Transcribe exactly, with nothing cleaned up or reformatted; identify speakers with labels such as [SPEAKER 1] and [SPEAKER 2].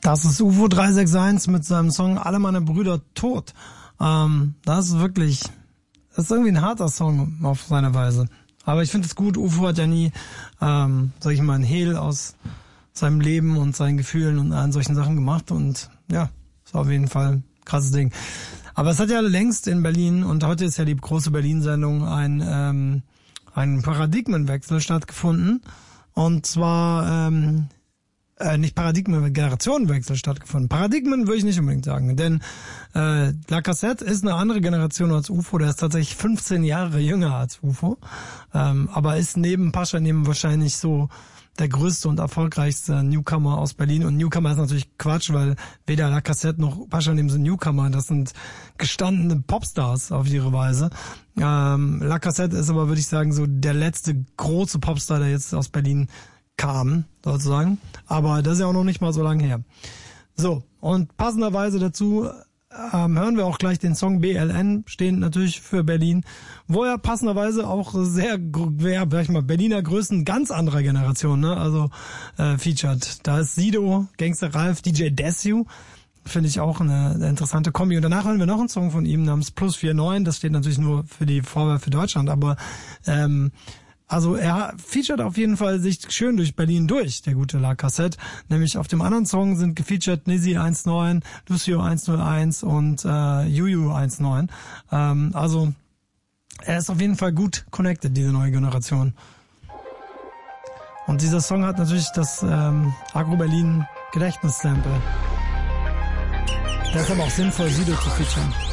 [SPEAKER 1] Das ist U F O drei sechs eins mit seinem Song Alle meine Brüder tot. Ähm, das ist wirklich, das ist irgendwie ein harter Song auf seine Weise. Aber ich finde es gut, U F O hat ja nie, ähm, sag ich mal, ein Hehl aus seinem Leben und seinen Gefühlen und allen solchen Sachen gemacht und ja, ist auf jeden Fall ein krasses Ding. Aber es hat ja längst in Berlin, und heute ist ja die große Berlin-Sendung, ein, ähm, ein Paradigmenwechsel stattgefunden. Und zwar, ähm, Äh, nicht Paradigmen, Generationenwechsel stattgefunden. Paradigmen würde ich nicht unbedingt sagen, denn äh, La Cassette ist eine andere Generation als U F O, der ist tatsächlich fünfzehn Jahre jünger als U F O, ähm, aber ist neben Pascha neben wahrscheinlich so der größte und erfolgreichste Newcomer aus Berlin. Und Newcomer ist natürlich Quatsch, weil weder La Cassette noch Pascha neben sind Newcomer, das sind gestandene Popstars auf ihre Weise. Ähm, La Cassette ist aber, würde ich sagen, so der letzte große Popstar, der jetzt aus Berlin kam, sozusagen. Aber das ist ja auch noch nicht mal so lange her. So, und passenderweise dazu ähm, hören wir auch gleich den Song B L N, stehend natürlich für Berlin, wo er passenderweise auch sehr, ja, sag ich mal, Berliner Größen ganz anderer Generation, ne, also äh, featured. Da ist Sido, Gangster Ralf, D J Desu, finde ich auch eine, eine interessante Kombi. Und danach hören wir noch einen Song von ihm namens Plus vier neun, das steht natürlich nur für die Vorwahl für Deutschland, aber ähm, also er featuret auf jeden Fall sich schön durch Berlin durch, der gute La Cassette. Nämlich auf dem anderen Song sind gefeatured Nizzy eins neun, Lucio eins null eins und äh, Juju eins neun. Ähm, also er ist auf jeden Fall gut connected, diese neue Generation. Und dieser Song hat natürlich das ähm, Agro-Berlin Gedächtnissample. Der ist aber auch sinnvoll, Sido zu featuren.